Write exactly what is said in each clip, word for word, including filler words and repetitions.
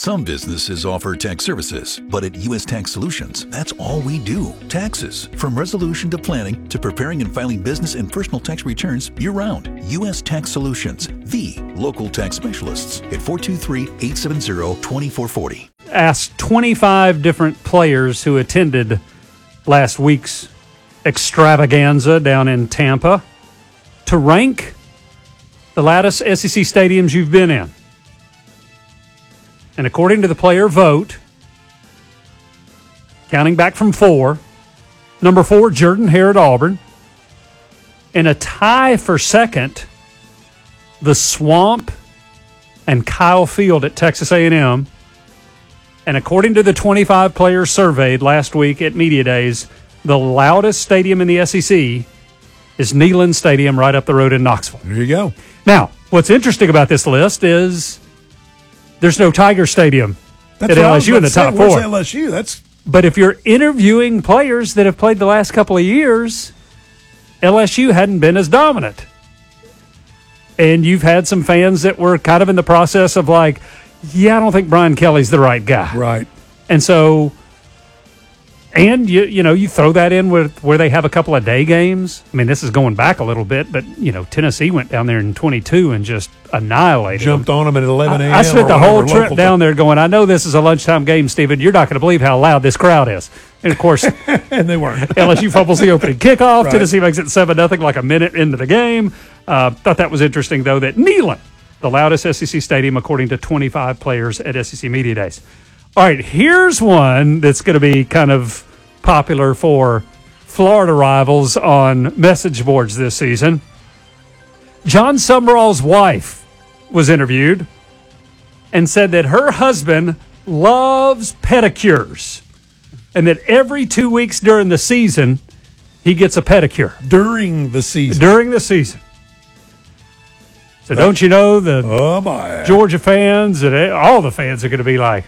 Some businesses offer tax services, but at U S Tax Solutions, that's all we do. Taxes. From resolution to planning to preparing and filing business and personal tax returns year-round. U S Tax Solutions, the local tax specialists at four two three, eight seven zero, two four four zero. Asked twenty-five different players who attended last week's extravaganza down in Tampa to rank the loudest S E C stadiums you've been in. And according to the player vote, counting back from four, number four, Jordan-Hare at Auburn. In a tie for second, the Swamp and Kyle Field at Texas A and M. And according to the twenty-five players surveyed last week at Media Days, the loudest stadium in the S E C is Neyland Stadium right up the road in Knoxville. There you go. Now, what's interesting about this list is there's no Tiger Stadium That's at what L I S was U in about the to say. top Where's four. L S U? That's But if you're interviewing players that have played the last couple of years, L S U hadn't been as dominant. And you've had some fans that were kind of in the process of like, yeah, I don't think Brian Kelly's the right guy. right. And so, and you you know, you throw that in with where they have a couple of day games. I mean, this is going back a little bit, but, you know, Tennessee went down there in twenty-two and just annihilated Jumped them. on them at eleven a.m. I, I spent or the whole whatever, trip local down time. there going, I know this is a lunchtime game, Stephen. You're not going to believe how loud this crowd is. And, of course, And they weren't. L S U fumbles the opening kickoff. Right. Tennessee makes it seven nothing like a minute into the game. Uh, thought that was interesting, though, that Neyland, the loudest S E C stadium, according to twenty-five players at S E C Media Days. All right, here's one that's going to be kind of popular for Florida rivals on message boards this season. John Summerall's wife was interviewed and said that her husband loves pedicures and that every two weeks during the season, he gets a pedicure. During the season. During the season. So don't you know the Oh, my. Georgia fans and all the fans are going to be like,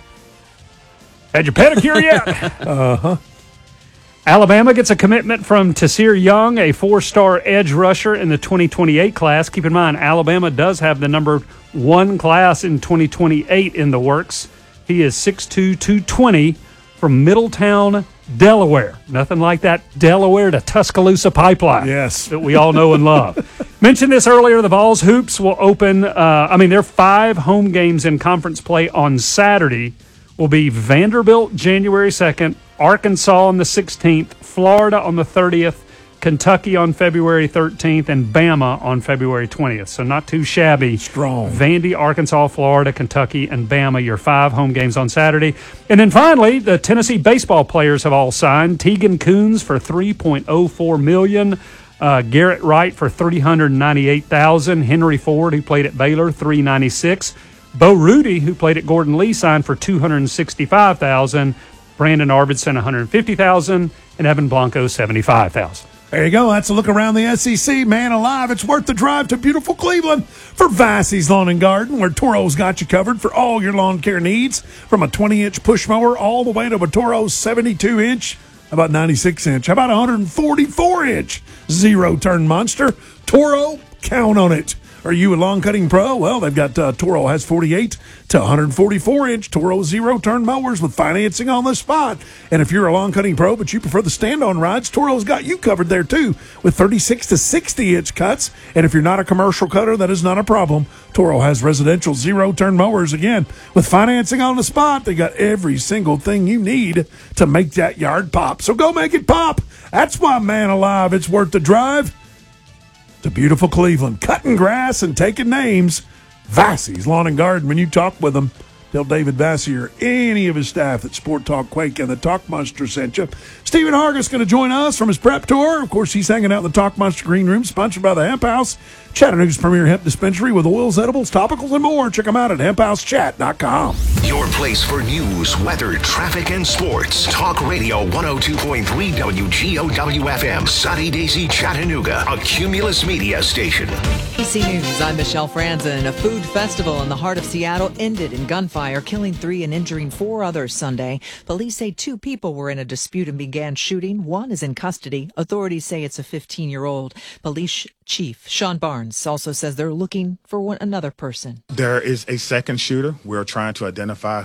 had your pedicure yet? Uh-huh. Alabama gets a commitment from Tasir Young, a four-star edge rusher in the twenty twenty-eight class. Keep in mind, Alabama does have the number one class in twenty twenty-eight in the works. He is six two, two twenty from Middletown, Delaware. Nothing like that Delaware to Tuscaloosa pipeline. Yes. That we all know and love. Mentioned this earlier, the Vols Hoops will open, uh, I mean, their five home games in conference play on Saturday will be Vanderbilt January second, Arkansas on the sixteenth, Florida on the thirtieth, Kentucky on February thirteenth, and Bama on February twentieth. So not too shabby. Strong. Vandy, Arkansas, Florida, Kentucky, and Bama, your five home games on Saturday. And then finally, the Tennessee baseball players have all signed. Tegan Coons for three point oh four million dollars. Uh, Garrett Wright for three hundred ninety-eight thousand dollars. Henry Ford, who played at Baylor, three hundred ninety-six thousand dollars. Bo Rudy, who played at Gordon Lee, signed for two hundred sixty-five thousand dollars. Brandon Arbitson, one hundred fifty thousand dollars. And Evan Blanco, seventy-five thousand dollars. There you go. That's a look around the S E C. Man alive, it's worth the drive to beautiful Cleveland for Vassey's Lawn and Garden, where Toro's got you covered for all your lawn care needs, from a twenty-inch push mower all the way to a Toro seventy-two inch, about ninety-six inch, how about a one hundred forty-four inch zero-turn monster. Toro, count on it. Are you a lawn cutting pro? Well, they've got uh, Toro has forty-eight to one hundred forty-four inch Toro zero-turn mowers with financing on the spot. And if you're a lawn cutting pro but you prefer the stand-on rides, Toro's got you covered there too with thirty-six to sixty inch cuts. And if you're not a commercial cutter, that is not a problem. Toro has residential zero-turn mowers again with financing on the spot. They got every single thing you need to make that yard pop. So go make it pop. That's why, man alive, it's worth the drive to beautiful Cleveland. Cutting grass and taking names. Vassey's Lawn and Garden. When you talk with them, tell David Vassey or any of his staff that Sport Talk Quake and the Talk Monster sent you. Stephen Hargis going to join us from his prep tour. Of course, he's hanging out in the Talk Monster Green Room, sponsored by the Hemp House, Chattanooga's premier hemp dispensary with oils, edibles, topicals, and more. Check them out at hemp house chat dot com. Your place for news, weather, traffic, and sports. Talk Radio one oh two point three W G O W F M, Sunny Daisy, Chattanooga, a Cumulus Media station. A B C News, I'm Michelle Franzen. A food festival in the heart of Seattle ended in gunfire, killing three and injuring four others Sunday. Police say two people were in a dispute and began shooting. One is in custody. Authorities say it's a fifteen-year-old. Police Chief Sean Barnes also says they're looking for one another person. There is a second shooter. We're trying to identify